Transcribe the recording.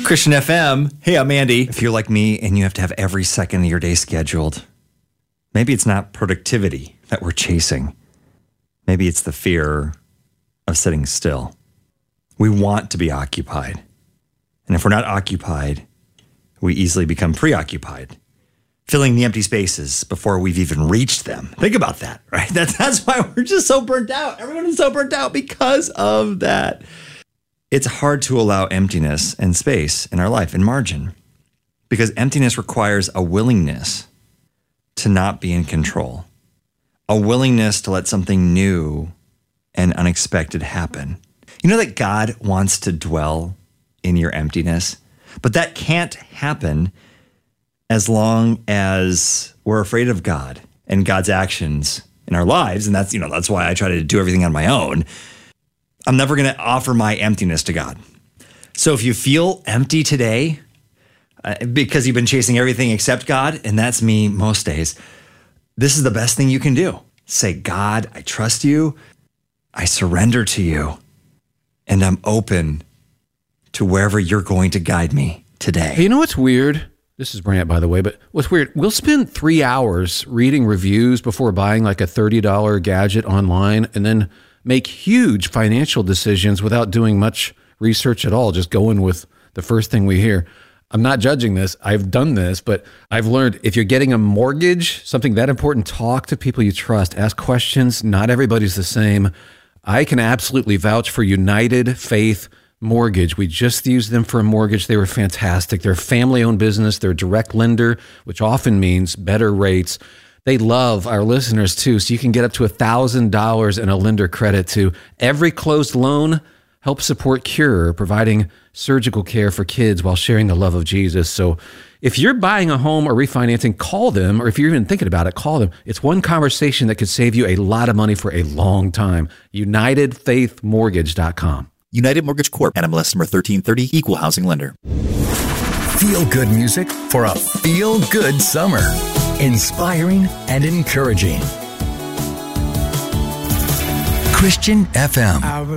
Christian FM. Hey, I'm Andy. If you're like me and you have to have every second of your day scheduled, maybe it's not productivity that we're chasing. Maybe it's the fear of sitting still. We want to be occupied. And if we're not occupied, we easily become preoccupied, filling the empty spaces before we've even reached them. Think about that, right? That's why we're just so burnt out. Everyone is so burnt out because of that. It's hard to allow emptiness and space in our life and margin because emptiness requires a willingness to not be in control, a willingness to let something new and unexpected happen. You know that God wants to dwell in your emptiness, but that can't happen as long as we're afraid of God and God's actions in our lives. And that's why I try to do everything on my own. I'm never going to offer my emptiness to God. So if you feel empty today because you've been chasing everything except God, and that's me most days, this is the best thing you can do. Say, God, I trust you. I surrender to you. And I'm open to wherever you're going to guide me today. Hey, you know what's weird? This is Brant, by the way, but what's weird, we'll spend 3 hours reading reviews before buying like a $30 gadget online and then make huge financial decisions without doing much research at all, just going with the first thing we hear. I'm not judging this. I've done this, but I've learned if you're getting a mortgage, something that important, talk to people you trust, ask questions. Not everybody's the same. I can absolutely vouch for United Faith Mortgage. We just used them for a mortgage. They were fantastic. They're a family-owned business. They're a direct lender, which often means better rates. They love our listeners too, so you can get up to $1,000 in a lender credit to every closed loan. Help support Cure, providing surgical care for kids while sharing the love of Jesus. So if you're buying a home or refinancing, call them, or if you're even thinking about it, call them. It's one conversation that could save you a lot of money for a long time. UnitedFaithMortgage.com. United Mortgage Corp. NMLS number 1330, Equal Housing Lender. Feel good music for a feel good summer. Inspiring and encouraging. Christian FM.